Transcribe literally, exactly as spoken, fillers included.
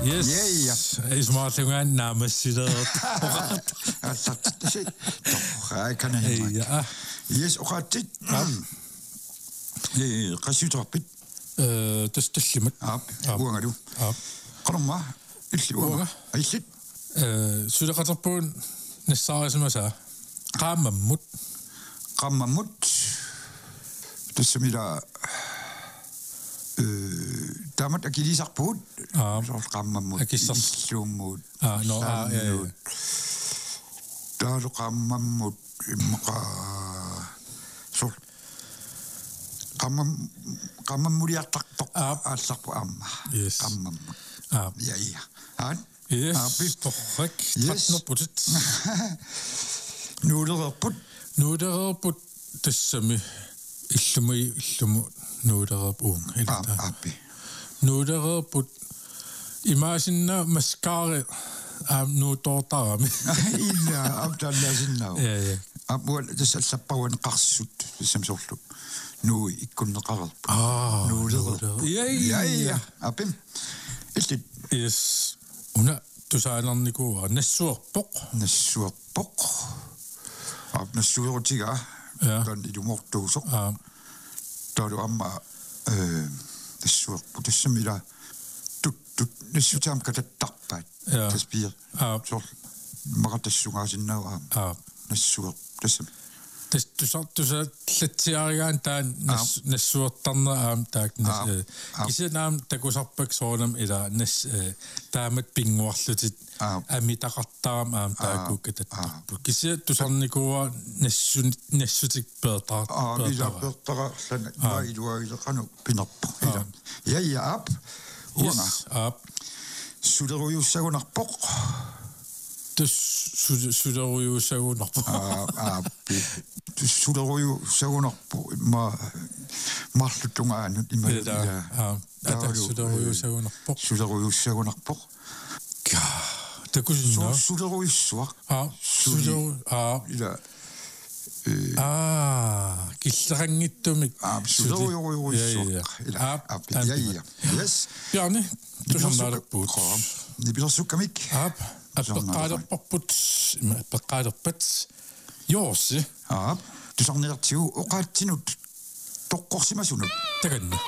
Yes. Ja, ja. Ismaartungaan naamassileert. Assartit toqqa kana himmak. Ja. Yes, oqaattit. Eh, qassuuterpit. Э тасталлимат. Аап, уангалу. Аап. Qanumma illuunga. Aillit. Э сулеқатерпуун нассаарисмаса. Qaammammut. Qammammut. Tassumila Damat akilisarpuut. Аа. Qammammut. Akissar. Illuummut. Аа, no, аа, ja, ja. Taalu qammammut immaqa sol qammam qammammuliartartoq aallarpu aamma. Yes. Qammammut. Аа. Ja, ja. Han. Yes. Aapi. Torrak. Yes. Tratnerputit. Nuulererput. Nuudererput tassami illumi illumu nuudererp uung ilata. Aapi. Nuudererput imaasinna maskaari aam nuutortarami. Illa amtallaasinnau. Ja, ja. Amual tassallappawan qarsut samsorlu. Nui ikkunneqarerpu. Ah. Nuulererput. Ja, Ja, ja. ja. Apim. Illit Yes. Una tusaalarnikua nassuerpoq. nassuerpoq. Ap nassuerutiga. Ja. Tan ilumortuusoq. Аа. Talu amma eh nassuerpu tassamila tut tut nassutaam katattarpaat. Ja. Taspir. Аа. Sor maqatassungaasinnau aam. Аа. Nassuer tassam. Тэс тусар туса латсиаригаан таан нассуертарнера аам таак нас кисенаам такусарпак соонам ила нас таамат пингуарлутит амитақартарам аам таакку кататтарпу кисе тусарникуа нассун нассутик пеэртар Аа вила пертара лана ма илуагилеқану пинерпо ила. Ja, ja, ап. Уанга. ап Sulerujussagунарпоq. тэс сулеруйуусагунарпу Аа аа sulerujussagунарпу имма марлутунгаанут има аа ата сулеруйуусагунарпоq sulerujussagунарпоq. ка такусинна sulerujussuaq. аа сулеру аа ила Аа, киллерангиттумик. Аа, sulerujujuissuaq. Ila ap. Ja, ja. Yes. Bjarne, du som naalappuut. Ni pisarsukamik. Aap, аппеққаалерпарпут аппеққаалерпат йоорси Аа, тусарнеэртигу оqaatsinut тоққорсимасунут. таканна